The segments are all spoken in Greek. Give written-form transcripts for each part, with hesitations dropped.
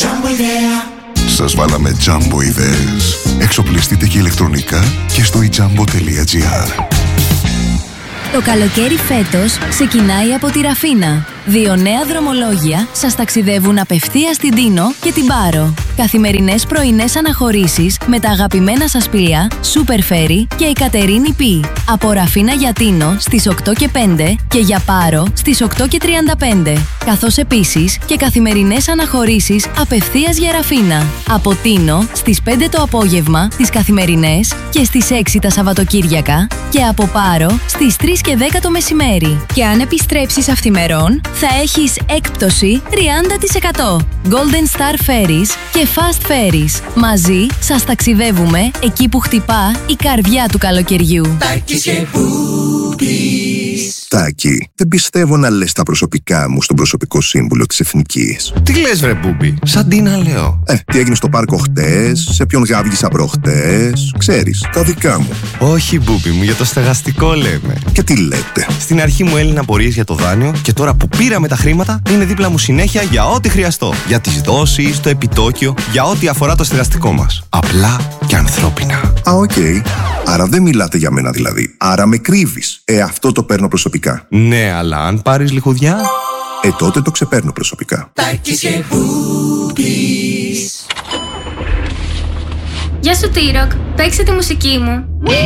Σας βάλαμε Jumbo ιδέες. Εξοπλιστείτε και ηλεκτρονικά και στο ijumbo.gr. Το καλοκαίρι φέτος ξεκινάει από τη Ραφίνα. 2 νέα δρομολόγια σας ταξιδεύουν απευθείας στην Τίνο και την Πάρο. Καθημερινές πρωινές αναχωρήσεις με τα αγαπημένα σας πλοία Super Ferry και η Κατερίνη Π. Από Ραφίνα για Τίνο στις 8 και 5 και για Πάρο στις 8 και 35. Καθώς επίσης και καθημερινές αναχωρήσεις απευθείας για Ραφίνα. Από Τίνο στις 5 το απόγευμα τις καθημερινές και στις 6 τα Σαββατοκύριακα και από Πάρο στις 3 και 10 το μεσημέρι. Και αν επιστρέψεις αυθημερών θα έχεις έκπτωση 30%. Golden Star Ferries και Fast Ferries. Μαζί σας ταξιδεύουμε εκεί που χτυπά η καρδιά του καλοκαιριού. Τάκης και Μπούμπης. Τάκη, δεν πιστεύω να λες τα προσωπικά μου στον προσωπικό σύμβουλο της Εθνικής. Τι λες βρε Μπούμπη, σαν τι να λέω. Τι έγινε στο πάρκο χτες, σε ποιον γάβγισα προχτές, ξέρεις, τα δικά μου. Όχι Μπούμπη μου, για το στεγαστικό λέμε. Και τι λέτε. Στην αρχή μου έλυναν απορίες για το δάνειο και τώρα που πήραμε τα χρήματα είναι δίπλα μου συνέχεια για ό,τι χρειαστώ. Για τις δόσεις, το επιτόκιο, για ό,τι αφορά το στεγαστικό μας. Απλά και ανθρώπινα. Οκ. Άρα δεν μιλάτε για μένα δηλαδή. Άρα με κρύβεις. Αυτό το παίρνω προσωπικά. Ναι, αλλά αν πάρεις λιχουδιά... Τότε το ξεπέρνω προσωπικά. Τάκης και Μπούμπης. Γεια σου T-Rock, παίξε τη μουσική μου.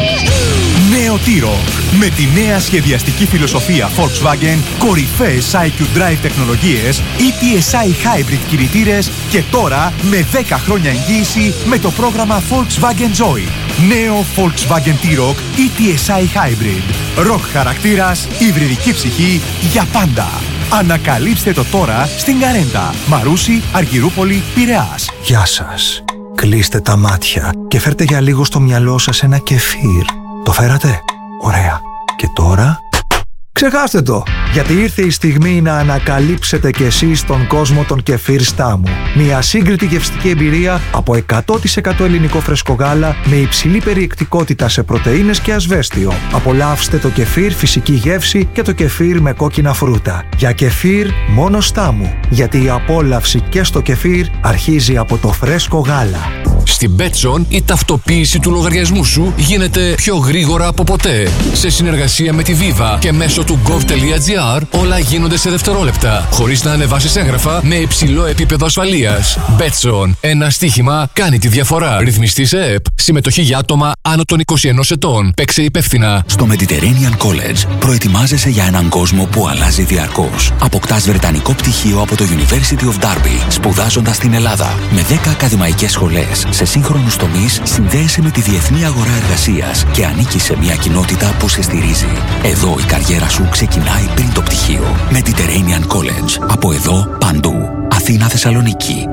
Νέο T-Rock. Με τη νέα σχεδιαστική φιλοσοφία Volkswagen, κορυφαίες IQ Drive τεχνολογίες, ETSI Hybrid κινητήρες και τώρα με 10 χρόνια εγγύηση με το πρόγραμμα Volkswagen Joy. Νέο Volkswagen T-Rock ETSI Hybrid. Rock χαρακτήρας, υβριδική ψυχή για πάντα. Ανακαλύψτε το τώρα στην Καρέντα, Μαρούσι, Αργυρούπολη, Πειραιάς. Γεια σας. Κλείστε τα μάτια και φέρτε για λίγο στο μυαλό σας ένα κεφίρ. Το φέρατε? Ωραία. Και τώρα... ξεχάστε το! Γιατί ήρθε η στιγμή να ανακαλύψετε κι εσείς τον κόσμο των κεφίρ Στάμου. Μια σύγκριτη γευστική εμπειρία από 100% ελληνικό φρεσκογάλα με υψηλή περιεκτικότητα σε πρωτεΐνες και ασβέστιο. Απολαύστε το κεφίρ φυσική γεύση και το κεφίρ με κόκκινα φρούτα. Για κεφίρ μόνο Στάμου. Γιατί η απόλαυση και στο κεφίρ αρχίζει από το φρέσκο γάλα. Στην Betson η ταυτοποίηση του λογαριασμού σου γίνεται πιο γρήγορα από ποτέ. Σε συνεργασία με τη Viva και μέσω του gov.gr όλα γίνονται σε δευτερόλεπτα, χωρίς να ανεβάσεις έγγραφα με υψηλό επίπεδο ασφαλείας. Betson. Ένα στοίχημα κάνει τη διαφορά. Ρυθμιστή σε ΕΕΠ. Συμμετοχή για άτομα άνω των 21 ετών. Παίξε υπεύθυνα. Στο Mediterranean College προετοιμάζεσαι για έναν κόσμο που αλλάζει διαρκώς. Αποκτάς βρετανικό πτυχίο από το University of Derby, σπουδάζοντας στην Ελλάδα. Με 10 ακαδημαϊκές σχολές σε σύγχρονους τομείς, συνδέεσαι με τη διεθνή αγορά εργασίας και ανήκεις σε μια κοινότητα που σε στηρίζει. Εδώ η καριέρα σου ξεκινάει πριν το πτυχίο. Mediterranean College. Από εδώ παντού. Αθήνα, Θεσσαλονίκη.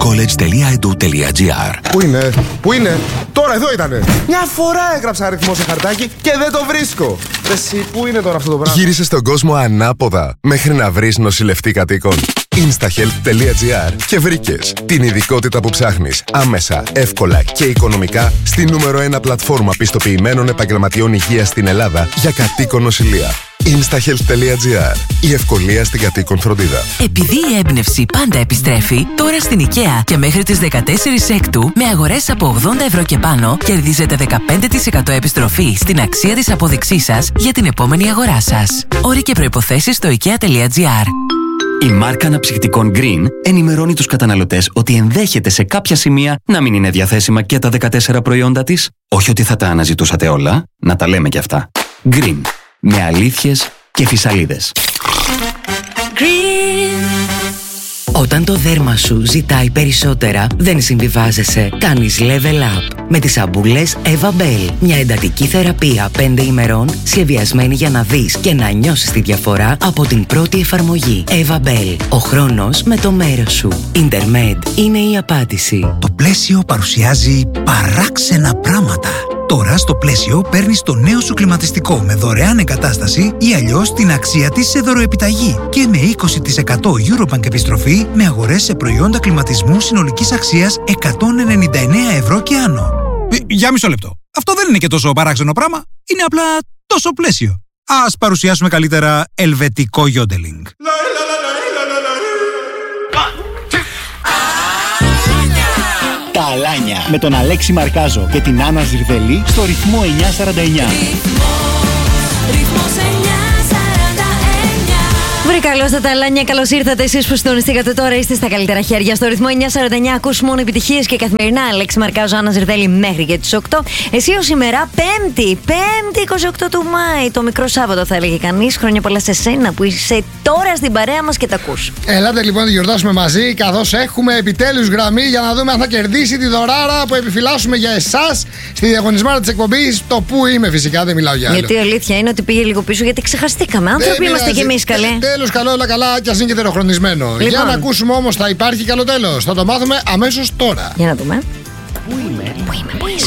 medcollege.edu.gr. Πού είναι? Τώρα εδώ ήτανε. Μια φορά έγραψα αριθμό σε χαρτάκι και δεν το βρίσκω. Εσύ, πού είναι τώρα αυτό το πράγμα? Γύρισες στον κόσμο ανάποδα μέχρι να βρεις νοσηλευτή κατοίκων. instahealth.gr και βρήκες την ειδικότητα που ψάχνεις άμεσα, εύκολα και οικονομικά στη νούμερο 1 πλατφόρμα πιστοποιημένων επαγγελματιών υγείας στην Ελλάδα για κατοίκον νοσηλεία. instahealth.gr. Η ευκολία στην κατοίκον φροντίδα. Επειδή η έμπνευση πάντα επιστρέφει, τώρα στην IKEA και μέχρι τις 14 Έκτου με αγορές από 80 ευρώ και πάνω κερδίζετε 15% επιστροφή στην αξία της απόδειξής σας για την επόμενη αγορά σας. Όροι και προϋποθέσεις στο IKEA.gr. Η μάρκα αναψυκτικών Green ενημερώνει τους καταναλωτές ότι ενδέχεται σε κάποια σημεία να μην είναι διαθέσιμα και τα 14 προϊόντα της. Όχι ότι θα τα αναζητούσατε όλα, να τα λέμε κι αυτά. Green. Με αλήθειες και φυσαλίδες. Όταν το δέρμα σου ζητάει περισσότερα, δεν συμβιβάζεσαι. Κάνεις level up με τις σαμπούλες Eva Bell. Μια εντατική θεραπεία 5 ημερών σχεδιασμένη για να δεις και να νιώσεις τη διαφορά από την πρώτη εφαρμογή. Eva Bell. Ο χρόνος με το μέρος σου. Intermed είναι η απάντηση. Το Πλαίσιο παρουσιάζει παράξενα πράγματα. Τώρα στο Πλαίσιο παίρνεις το νέο σου κλιματιστικό με δωρεάν εγκατάσταση ή αλλιώς την αξία της σε δωροεπιταγή και με 20% Eurobank επιστροφή με αγορές σε προϊόντα κλιματισμού συνολικής αξίας 199 ευρώ και άνω. Για μισό λεπτό. Αυτό δεν είναι και τόσο παράξενο πράγμα. Είναι απλά τόσο Πλαίσιο. Ας παρουσιάσουμε καλύτερα ελβετικό yodeling. Λάνια με τον Αλέξη Μαρκάζο και την Άννα Ζιρδελή στο ρυθμό 949. Βρε καλώς τα ταλάνια, καλώς ήρθατε εσείς που συντονιστήκατε τώρα. Είστε στα καλύτερα χέρια. Στο ρυθμό 949 ακούς μόνο επιτυχίες και καθημερινά. Αλέξη Μαρκάζο, Άννα Ζιρδέλη μέχρι και τις 8. Εσύ ως σήμερα Πέμπτη 28 του Μάη. Το μικρό Σάββατο θα έλεγε κανείς. Χρόνια πολλά σε σένα που είσαι τώρα στην παρέα μας και τα ακούς. Ελάτε λοιπόν να γιορτάσουμε μαζί, καθώς έχουμε επιτέλους γραμμή για να δούμε αν θα κερδίσει τη δωράρα που επιφυλάσσουμε για εσάς στη διαγωνισμάρα της εκπομπής. Το που είμαι φυσικά, δεν μιλάω για άλλο. Γιατί η αλήθεια είναι ότι πήγε λίγο πίσω γιατί ξεχαστήκαμε. Άνθρωποι είμαστε κι εμείς καλέ. Τέλος καλό, όλα καλά κι ας είναι και τεροχρονισμένο. Λοιπόν. Για να ακούσουμε όμως, θα υπάρχει καλό τέλος. Θα το μάθουμε αμέσως τώρα. Για να δούμε. Πού είμαι, πού είσαι,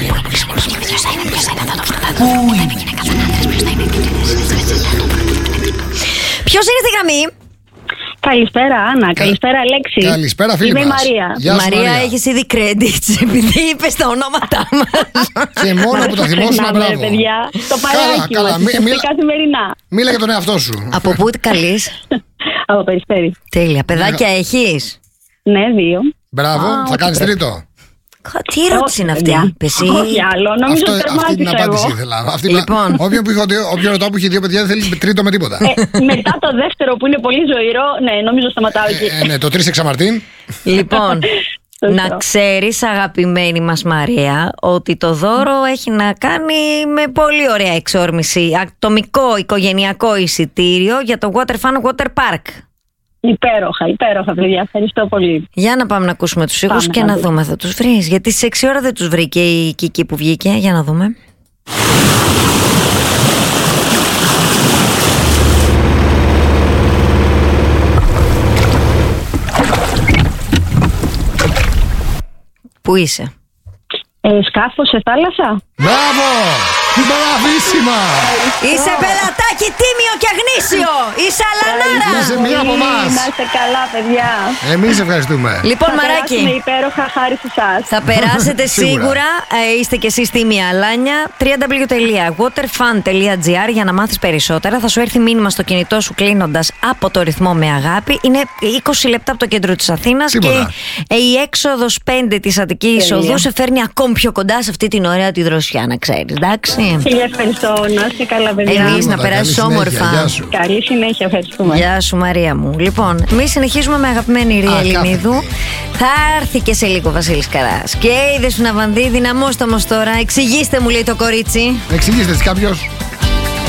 ποιος είναι στη γραμμή? Καλησπέρα Άννα, καλησπέρα Αλέξη. Καλησπέρα φίλη μας. Είμαι η Μαρία. Γεια σου, Μαρία, έχεις ήδη credits επειδή είπες τα ονόματά μας. Και μόνο που τα θυμόσουν, μπράβο. παιδιά, το παράκι μας, καθημερινά. Μίλα για τον εαυτό σου. Από πού τι καλείς? Από Περιστέρι. Τέλεια, παιδάκια έχεις? Ναι, 2. Μπράβο, θα κάνεις τρίτο. Τι ερώτηση είναι αυτή? Όχι άλλο, νομίζω αυτή την απάντηση ήθελα. Λοιπόν. Όποιον ρωτάω που έχει 2 παιδιά δεν θέλει τρίτο με τίποτα. Μετά το δεύτερο που είναι πολύ ζωηρό, ναι, νομίζω σταματάω εκεί. Ναι, το 3 εξαμαρτίν. Λοιπόν, να ξέρεις αγαπημένη μας Μαρία ότι το δώρο έχει να κάνει με πολύ ωραία εξόρμηση. Ατομικό οικογενειακό εισιτήριο για το Water Fun Water Park. Υπέροχα παιδιά, ευχαριστώ πολύ. Για να πάμε να ακούσουμε τους ήχους και να δούμε, θα τους βρεις. Γιατί στις 6 ώρα δεν τους βρήκε η Κική που βγήκε. Για να δούμε. Πού είσαι? Σκάφο σε θάλασσα. Μπράβο! Μπραβίσιμα! Είσαι πελατάκι τίμιο και γνήσιο! Είσαι αλανάρα! Είσαι μία από εμάς! Να είστε καλά παιδιά. Εμείς ευχαριστούμε. Λοιπόν Μαράκι, είναι υπέροχα χάρη σε εσάς. θα περάσετε σίγουρα. Είστε και εσείς τίμια αλάνια. www.waterfun.gr για να μάθεις περισσότερα. Θα σου έρθει μήνυμα στο κινητό σου κλείνοντας από το ρυθμό με αγάπη. Είναι 20 λεπτά από το κέντρο της Αθήνας. Τίποτα. Και η έξοδος 5 της Αττικής Οδού σε φέρνει ακόμη πιο κοντά σε αυτή την ωραία τη δροσιά, να ξέρεις, εντάξει. Χίλια ευχαριστώ, να είστε καλά παιδιά. Εμείς να περάσεις όμορφα. Καλή συνέχεια, ευχαριστούμε. Γεια σου Μαρία μου. Λοιπόν, εμείς συνεχίζουμε με αγαπημένη Ρία Ελληνίδου. Θα έρθει και σε λίγο ο Βασίλης Καράς. Και είδες του Ναβανδί, δυναμώστε όμως τώρα. Εξηγήστε μου λέει το κορίτσι. Εξηγήστε κάποιος.